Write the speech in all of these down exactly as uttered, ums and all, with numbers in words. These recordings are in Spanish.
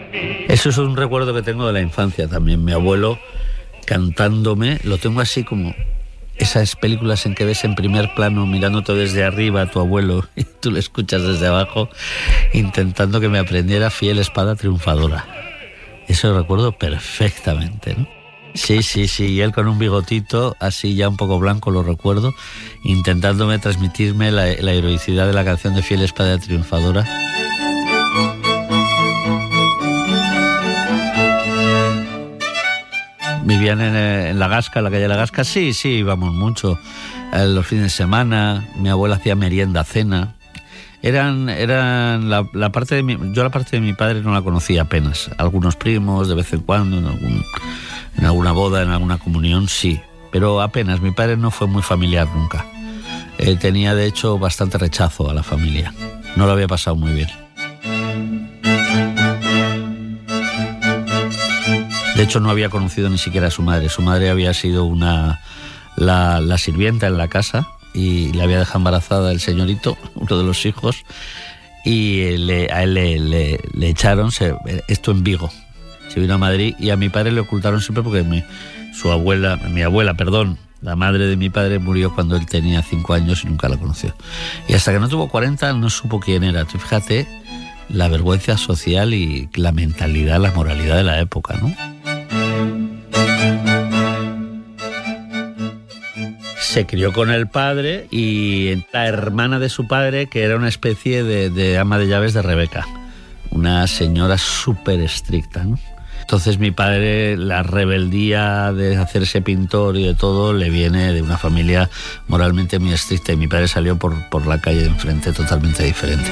Eso es un recuerdo que tengo de la infancia también. Mi abuelo cantándome, lo tengo así como esas películas en que ves en primer plano mirándote desde arriba a tu abuelo y tú le escuchas desde abajo intentando que me aprendiera Fiel Espada Triunfadora. Eso lo recuerdo perfectamente, ¿no? Sí, sí, sí, y él con un bigotito así ya un poco blanco, lo recuerdo, intentándome transmitirme la, la heroicidad de la canción de Fiel Espada Triunfadora. Vivían en, en La Gasca, en la calle La Gasca. Sí, sí, íbamos mucho. Eh, los fines de semana, mi abuela hacía merienda, cena. Eran, eran la, la parte de mi, yo la parte de mi padre no la conocía apenas. Algunos primos, de vez en cuando, en, algún, en alguna boda, en alguna comunión, sí. Pero apenas, mi padre no fue muy familiar nunca. Eh, tenía, de hecho, bastante rechazo a la familia. No lo había pasado muy bien. De hecho, no había conocido ni siquiera a su madre. Su madre había sido una la, la sirvienta en la casa y le había dejado embarazada el señorito, uno de los hijos, y le, a él le, le, le echaron, se, esto en Vigo. Se vino a Madrid y a mi padre le ocultaron siempre porque mi, su abuela, mi abuela, perdón, la madre de mi padre murió cuando él tenía cinco años y nunca la conoció. Y hasta que no tuvo cuarenta no supo quién era. Tú fíjate la vergüenza social y la mentalidad, la moralidad de la época, ¿no? Se crió con el padre y la hermana de su padre, que era una especie de, de ama de llaves de Rebeca, una señora súper estricta, ¿no? Entonces mi padre, la rebeldía de hacerse pintor y de todo, le viene de una familia moralmente muy estricta y mi padre salió por, por la calle de enfrente totalmente diferente.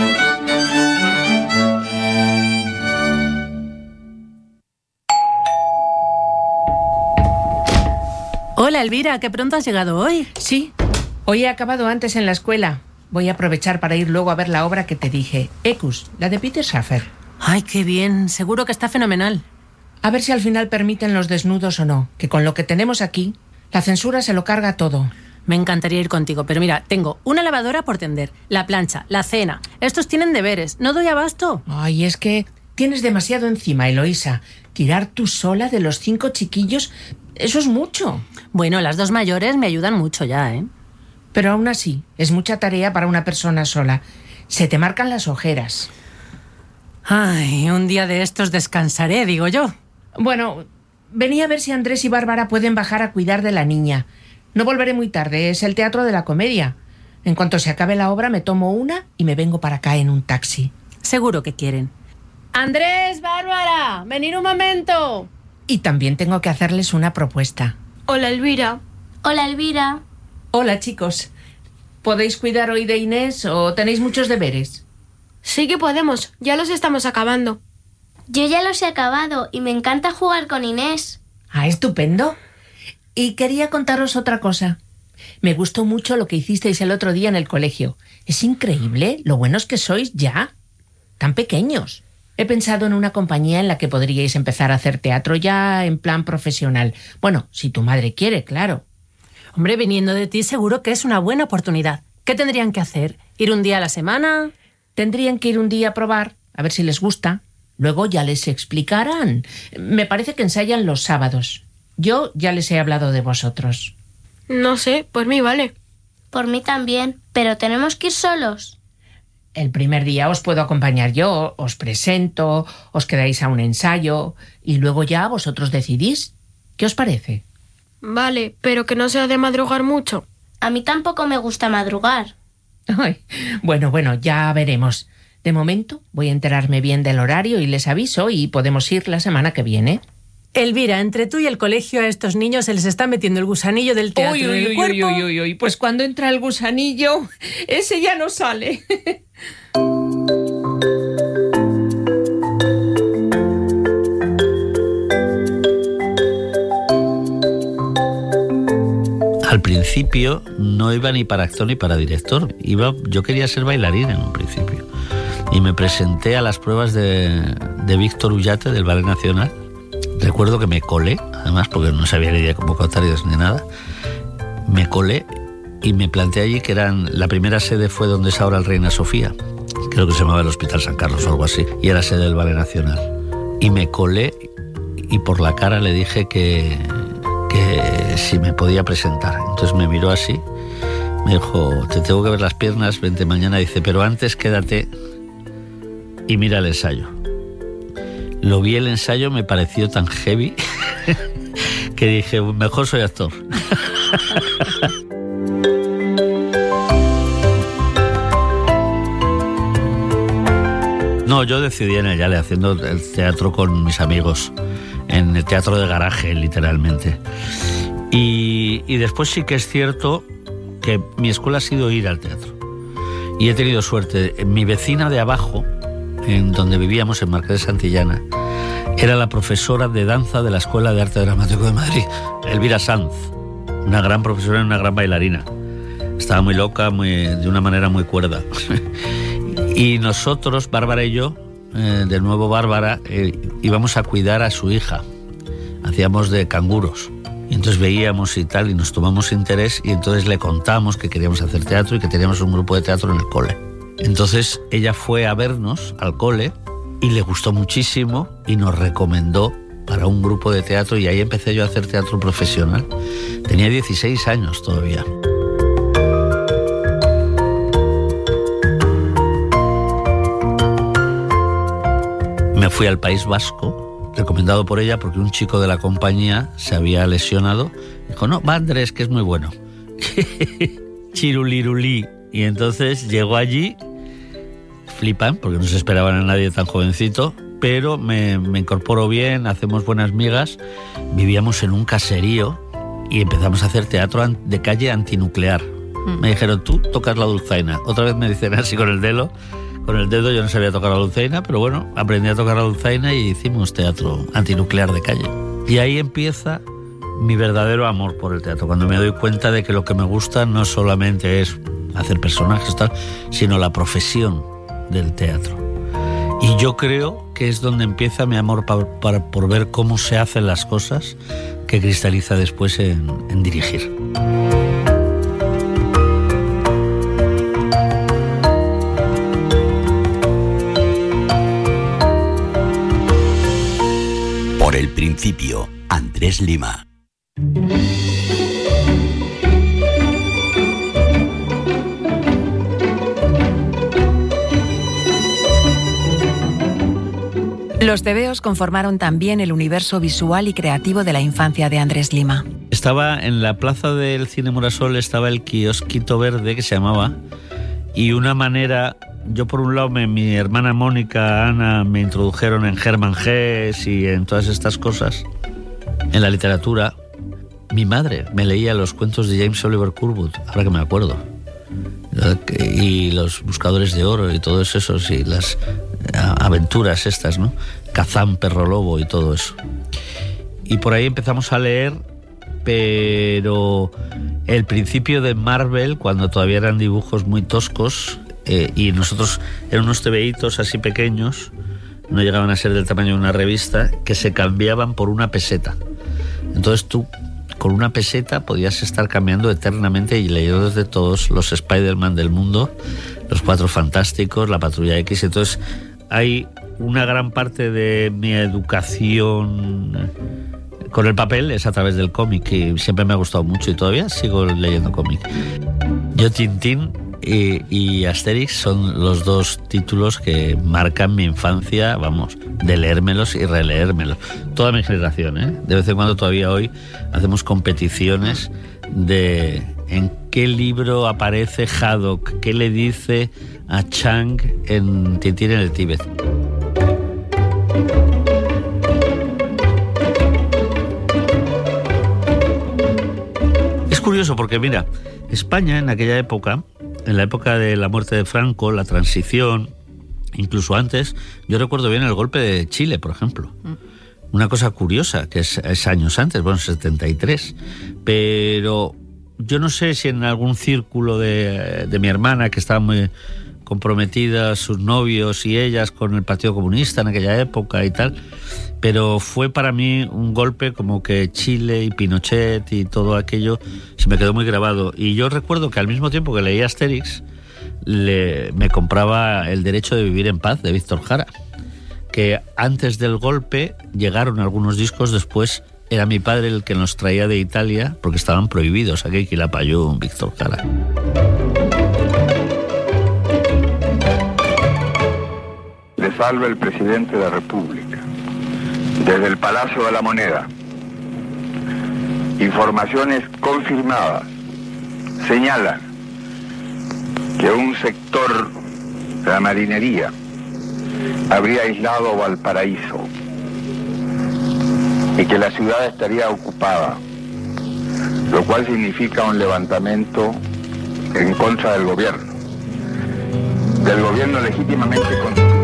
Hola, Elvira, ¿qué pronto has llegado hoy? Sí, hoy he acabado antes en la escuela. Voy a aprovechar para ir luego a ver la obra que te dije, Ecus, la de Peter Schaffer. Ay, qué bien, seguro que está fenomenal. A ver si al final permiten los desnudos o no, que con lo que tenemos aquí, la censura se lo carga todo. Me encantaría ir contigo, pero mira, tengo una lavadora por tender, la plancha, la cena. Estos tienen deberes, ¿no doy abasto? Ay, es que tienes demasiado encima, Eloísa. Tirar tú sola de los cinco chiquillos, eso es mucho. Bueno, las dos mayores me ayudan mucho ya, ¿eh? Pero aún así, es mucha tarea para una persona sola. Se te marcan las ojeras. Ay, un día de estos descansaré, digo yo. Bueno, venía a ver si Andrés y Bárbara pueden bajar a cuidar de la niña. No volveré muy tarde, es el Teatro de la Comedia. En cuanto se acabe la obra, me tomo una y me vengo para acá en un taxi. Seguro que quieren. Andrés, Bárbara, venid un momento. Y también tengo que hacerles una propuesta. Hola, Elvira. Hola, Elvira. Hola, chicos. ¿Podéis cuidar hoy de Inés o tenéis muchos deberes? Sí que podemos, ya los estamos acabando. Yo ya los he acabado y me encanta jugar con Inés. Ah, estupendo. Y quería contaros otra cosa. Me gustó mucho lo que hicisteis el otro día en el colegio. Es increíble lo buenos que sois ya. Tan pequeños. He pensado en una compañía en la que podríais empezar a hacer teatro ya en plan profesional. Bueno, si tu madre quiere, claro. Hombre, viniendo de ti seguro que es una buena oportunidad. ¿Qué tendrían que hacer? ¿Ir un día a la semana? Tendrían que ir un día a probar, a ver si les gusta. Luego ya les explicarán. Me parece que ensayan los sábados. Yo ya les he hablado de vosotros. No sé, por mí vale. Por mí también, pero tenemos que ir solos. El primer día os puedo acompañar yo, os presento, os quedáis a un ensayo y luego ya vosotros decidís. ¿Qué os parece? Vale, pero que no sea de madrugar mucho. A mí tampoco me gusta madrugar. Ay, bueno, bueno, ya veremos. De momento voy a enterarme bien del horario y les aviso y podemos ir la semana que viene. Elvira, entre tú y el colegio a estos niños se les está metiendo el gusanillo del teatro uy, uy, en el uy, cuerpo. Uy, uy, uy, pues cuando entra el gusanillo, ese ya no sale. Al principio no iba ni para actor ni para director. Iba, yo quería ser bailarín en un principio. Y me presenté a las pruebas de, de Víctor Ullate del Ballet Nacional. Recuerdo que me colé, además porque no sabía ni de convocatorias ni nada. Me colé y me planté allí, que eran la primera sede fue donde es ahora el Reina Sofía. Creo que se llamaba el Hospital San Carlos o algo así. Y era sede del Ballet Nacional. y me colé y por la cara le dije que, que si me podía presentar. Entonces me miró así, me dijo, te tengo que ver las piernas, vente mañana. Dice, pero antes quédate y mira el ensayo. Lo vi el ensayo, me pareció tan heavy que dije, mejor soy actor. No, yo decidí en el Yale, haciendo el teatro con mis amigos, en el teatro de garaje, literalmente. Y, y después sí que es cierto que mi escuela ha sido ir al teatro. Y he tenido suerte. Mi vecina de abajo, en donde vivíamos, en Marqués de Santillana, era la profesora de danza de la Escuela de Arte Dramático de Madrid, Elvira Sanz, una gran profesora y una gran bailarina. Estaba muy loca, muy, de una manera muy cuerda. Y nosotros, Bárbara y yo, eh, de nuevo Bárbara, eh, íbamos a cuidar a su hija. Hacíamos de canguros. Y entonces veíamos y tal, y nos tomamos interés, y entonces le contamos que queríamos hacer teatro y que teníamos un grupo de teatro en el cole. Entonces ella fue a vernos al cole y le gustó muchísimo y nos recomendó para un grupo de teatro, y ahí empecé yo a hacer teatro profesional. Tenía dieciséis años todavía. Me fui al País Vasco, recomendado por ella, porque un chico de la compañía se había lesionado. Dijo, no, va Andrés, que es muy bueno. Chirulirulí. Y entonces llegó allí, flipan, porque no se esperaban a nadie tan jovencito, pero me, me incorporó bien, hacemos buenas migas, vivíamos en un caserío y empezamos a hacer teatro de calle antinuclear. Mm. Me dijeron, tú tocas la dulzaina. Otra vez me dicen así con el dedo. Con el dedo, yo no sabía tocar la dulzaina, pero bueno, aprendí a tocar la dulzaina y hicimos teatro antinuclear de calle. Y ahí empieza mi verdadero amor por el teatro, cuando me doy cuenta de que lo que me gusta no solamente es hacer personajes, tal, sino la profesión del teatro. Y yo creo que es donde empieza mi amor para, para, por ver cómo se hacen las cosas, que cristaliza después en, en dirigir. Por el principio, Andrés Lima. Los tebeos conformaron también el universo visual y creativo de la infancia de Andrés Lima. Estaba en la plaza del Cine Morasol, estaba el kiosquito verde que se llamaba, y una manera... Yo por un lado, me, mi hermana Mónica, Ana, me introdujeron en Hermann Hesse y en todas estas cosas, en la literatura. Mi madre me leía los cuentos de James Oliver Curwood, ahora que me acuerdo, y los Buscadores de Oro y todos esos, y las aventuras estas, ¿no? Kazán, Perro Lobo y todo eso. Y por ahí empezamos a leer, pero el principio de Marvel, cuando todavía eran dibujos muy toscos, Eh, y nosotros eran unos tebeitos así pequeños, no llegaban a ser del tamaño de una revista, que se cambiaban por una peseta. Entonces tú con una peseta podías estar cambiando eternamente y leyendo desde todos los Spider-Man del mundo, los Cuatro Fantásticos, la Patrulla X. Entonces hay una gran parte de mi educación con el papel es a través del cómic, y siempre me ha gustado mucho y todavía sigo leyendo cómic. Yo Tintín Y, y Asterix son los dos títulos que marcan mi infancia, vamos, de leérmelos y releérmelos. Toda mi generación, ¿eh? De vez en cuando todavía hoy hacemos competiciones de en qué libro aparece Haddock, qué le dice a Chang en Tintín en el Tíbet. Es curioso porque, mira, España en aquella época, en la época de la muerte de Franco, la transición, incluso antes, yo recuerdo bien el golpe de Chile, por ejemplo. Mm. Una cosa curiosa, que es, es años antes, bueno, setenta y tres, pero yo no sé si en algún círculo de, de mi hermana, que estaba muy comprometida, sus novios y ellas con el Partido Comunista en aquella época y tal, pero fue para mí un golpe como que Chile y Pinochet y todo aquello se me quedó muy grabado. Y yo recuerdo que al mismo tiempo que leía Asterix, le, me compraba El derecho de vivir en paz de Víctor Jara, que antes del golpe llegaron algunos discos, después era mi padre el que nos traía de Italia, porque estaban prohibidos, aquí Quilapayún, Víctor Jara. Le salve el presidente de la República. Desde el Palacio de la Moneda, informaciones confirmadas señalan que un sector de la marinería habría aislado Valparaíso y que la ciudad estaría ocupada, lo cual significa un levantamiento en contra del gobierno, del gobierno legítimamente constituido.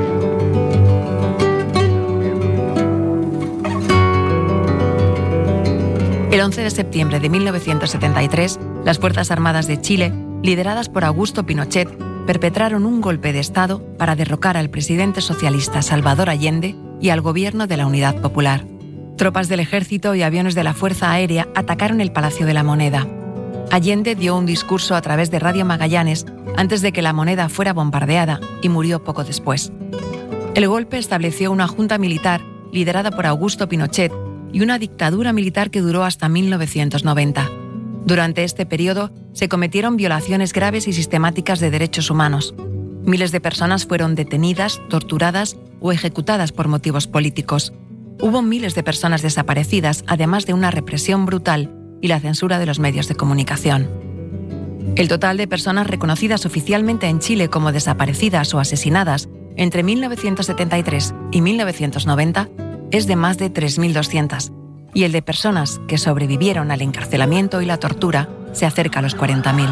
El once de septiembre de mil novecientos setenta y tres, las Fuerzas Armadas de Chile, lideradas por Augusto Pinochet, perpetraron un golpe de Estado para derrocar al presidente socialista Salvador Allende y al gobierno de la Unidad Popular. Tropas del ejército y aviones de la Fuerza Aérea atacaron el Palacio de la Moneda. Allende dio un discurso a través de Radio Magallanes antes de que la Moneda fuera bombardeada y murió poco después. El golpe estableció una junta militar liderada por Augusto Pinochet y una dictadura militar que duró hasta mil novecientos noventa. Durante este periodo se cometieron violaciones graves y sistemáticas de derechos humanos. Miles de personas fueron detenidas, torturadas o ejecutadas por motivos políticos. Hubo miles de personas desaparecidas, además de una represión brutal y la censura de los medios de comunicación. El total de personas reconocidas oficialmente en Chile como desaparecidas o asesinadas entre mil novecientos setenta y tres y mil novecientos noventa es de más de tres mil doscientas, y el de personas que sobrevivieron al encarcelamiento y la tortura se acerca a los cuarenta mil.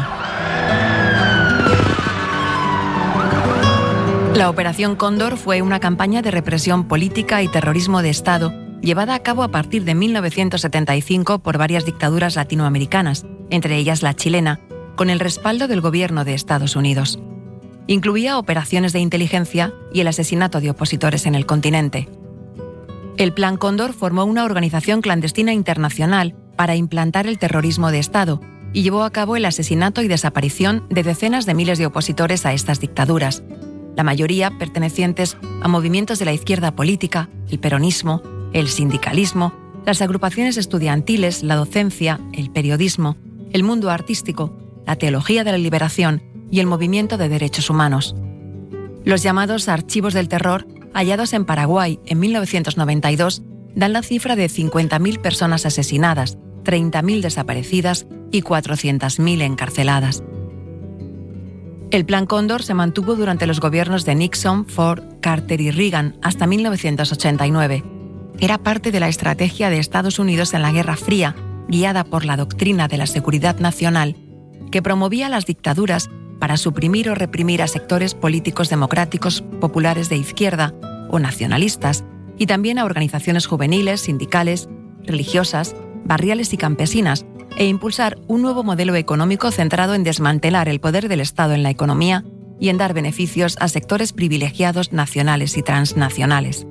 La Operación Cóndor fue una campaña de represión política y terrorismo de Estado llevada a cabo a partir de mil novecientos setenta y cinco por varias dictaduras latinoamericanas, entre ellas la chilena, con el respaldo del gobierno de Estados Unidos. Incluía operaciones de inteligencia y el asesinato de opositores en el continente. El Plan Cóndor formó una organización clandestina internacional para implantar el terrorismo de Estado y llevó a cabo el asesinato y desaparición de decenas de miles de opositores a estas dictaduras, la mayoría pertenecientes a movimientos de la izquierda política, el peronismo, el sindicalismo, las agrupaciones estudiantiles, la docencia, el periodismo, el mundo artístico, la teología de la liberación y el movimiento de derechos humanos. Los llamados archivos del terror, hallados en Paraguay en mil novecientos noventa y dos, dan la cifra de cincuenta mil personas asesinadas, treinta mil desaparecidas y cuatrocientas mil encarceladas. El Plan Cóndor se mantuvo durante los gobiernos de Nixon, Ford, Carter y Reagan hasta mil novecientos ochenta y nueve. Era parte de la estrategia de Estados Unidos en la Guerra Fría, guiada por la doctrina de la seguridad nacional, que promovía las dictaduras para suprimir o reprimir a sectores políticos democráticos populares de izquierda o nacionalistas, y también a organizaciones juveniles, sindicales, religiosas, barriales y campesinas, e impulsar un nuevo modelo económico centrado en desmantelar el poder del Estado en la economía y en dar beneficios a sectores privilegiados nacionales y transnacionales.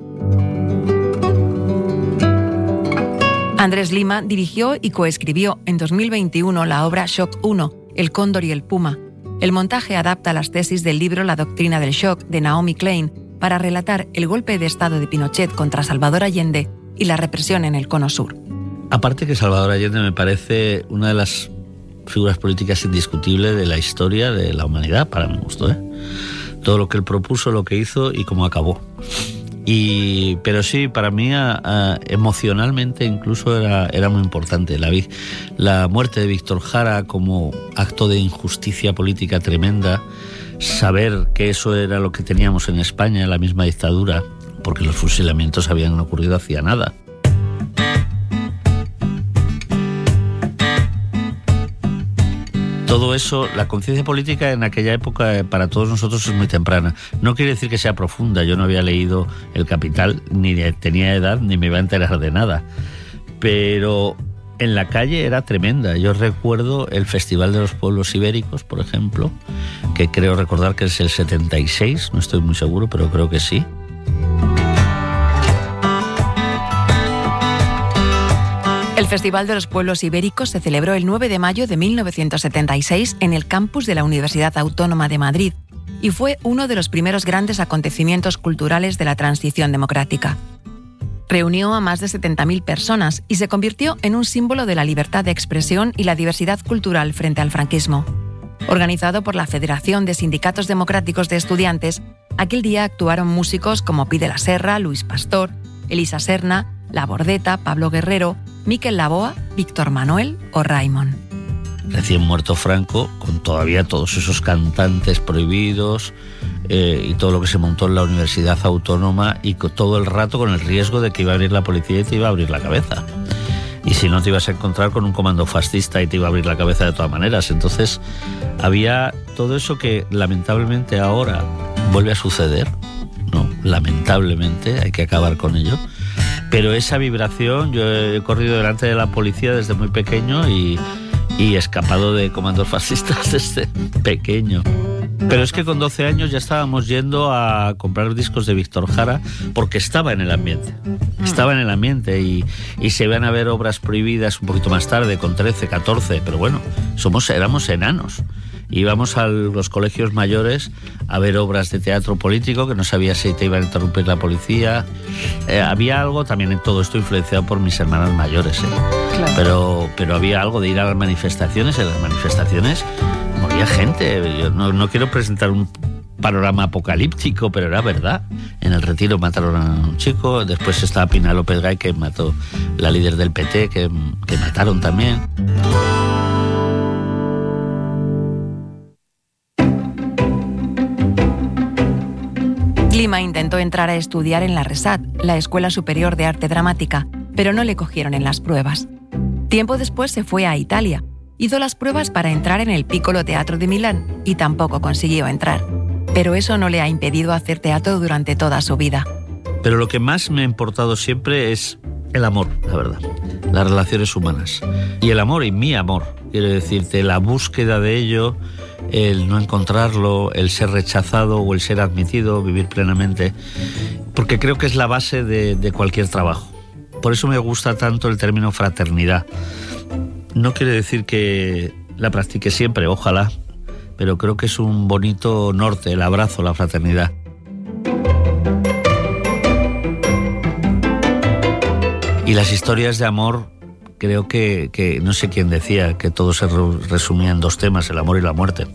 Andrés Lima dirigió y coescribió en dos mil veintiuno la obra Shock uno, El Cóndor y el Puma. El montaje adapta las tesis del libro La doctrina del shock de Naomi Klein para relatar el golpe de Estado de Pinochet contra Salvador Allende y la represión en el Cono Sur. Aparte que Salvador Allende me parece una de las figuras políticas indiscutibles de la historia de la humanidad, para mi gusto, ¿eh? Todo lo que él propuso, lo que hizo y cómo acabó. Y, pero sí, para mí a, a, emocionalmente incluso era, era muy importante. La, la muerte de Víctor Jara como acto de injusticia política tremenda, saber que eso era lo que teníamos en España, en la misma dictadura, porque los fusilamientos habían ocurrido hacía nada. Todo eso, la conciencia política en aquella época para todos nosotros es muy temprana. No quiere decir que sea profunda. Yo no había leído El Capital, ni tenía edad, ni me iba a enterar de nada. Pero en la calle era tremenda. Yo recuerdo el Festival de los Pueblos Ibéricos, por ejemplo, que creo recordar que es el setenta y seis, no estoy muy seguro, pero creo que sí. El Festival de los Pueblos Ibéricos se celebró el nueve de mayo de mil novecientos setenta y seis en el campus de la Universidad Autónoma de Madrid y fue uno de los primeros grandes acontecimientos culturales de la transición democrática. Reunió a más de setenta mil personas y se convirtió en un símbolo de la libertad de expresión y la diversidad cultural frente al franquismo. Organizado por la Federación de Sindicatos Democráticos de Estudiantes, aquel día actuaron músicos como Pi de la Serra, Luis Pastor, Elisa Serna, La Bordeta, Pablo Guerrero, Miquel Laboa, Víctor Manuel o Raimon. Recién muerto Franco, con todavía todos esos cantantes prohibidos eh, y todo lo que se montó en la Universidad Autónoma, y con, todo el rato con el riesgo de que iba a abrir la policía y te iba a abrir la cabeza. Y si no, te ibas a encontrar con un comando fascista y te iba a abrir la cabeza de todas maneras. Entonces había todo eso que lamentablemente ahora vuelve a suceder. No, lamentablemente hay que acabar con ello. Pero esa vibración, yo he corrido delante de la policía desde muy pequeño y, y he escapado de comandos fascistas desde pequeño. Pero es que con doce años ya estábamos yendo a comprar discos de Víctor Jara porque estaba en el ambiente. Estaba en el ambiente y, y se iban a ver obras prohibidas un poquito más tarde, con trece, catorce, pero bueno, somos, éramos enanos. Íbamos a los colegios mayores a ver obras de teatro político, que no sabía si te iba a interrumpir la policía. Eh, había algo también en todo esto influenciado por mis hermanas mayores, ¿eh? Claro. Pero, pero había algo de ir a las manifestaciones. En las manifestaciones moría gente. Yo no, no quiero presentar un panorama apocalíptico, pero era verdad. En el Retiro mataron a un chico, después estaba Pina López Gay, que mató la líder del P T, que, que mataron también. Lima intentó entrar a estudiar en la RESAT, la Escuela Superior de Arte Dramática, pero no le cogieron en las pruebas. Tiempo después se fue a Italia. Hizo las pruebas para entrar en el Piccolo Teatro de Milán y tampoco consiguió entrar. Pero eso no le ha impedido hacer teatro durante toda su vida. Pero lo que más me ha importado siempre es el amor, la verdad. Las relaciones humanas. Y el amor y mi amor. Quiero decirte, la búsqueda de ello, el no encontrarlo, el ser rechazado o el ser admitido, vivir plenamente. Porque creo que es la base de, de cualquier trabajo. Por eso me gusta tanto el término fraternidad. No quiere decir que la practique siempre, ojalá, pero creo que es un bonito norte, el abrazo, la fraternidad. Y las historias de amor, creo que, que no sé quién decía, que todo se resumía en dos temas, el amor y la muerte.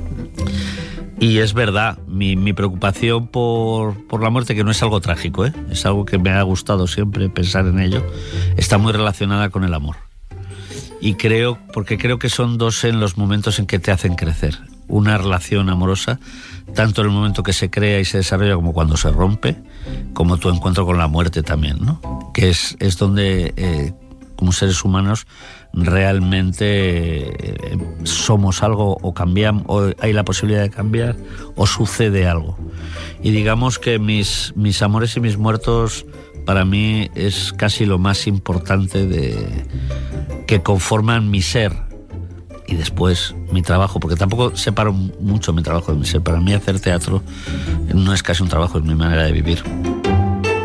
Y es verdad, mi, mi preocupación por, por la muerte, que no es algo trágico, ¿eh? Es algo que me ha gustado siempre pensar en ello, está muy relacionada con el amor. Y creo, porque creo que son dos en los momentos en que te hacen crecer. Una relación amorosa, tanto en el momento que se crea y se desarrolla como cuando se rompe, como tu encuentro con la muerte también, ¿no? Que es, es donde, eh, como seres humanos, realmente eh, somos algo o cambiamos, o hay la posibilidad de cambiar, o sucede algo. Y digamos que mis, mis amores y mis muertos, para mí, es casi lo más importante de que conforman mi ser y después mi trabajo, porque tampoco separo mucho mi trabajo de mi ser. Para mí hacer teatro no es casi un trabajo, es mi manera de vivir.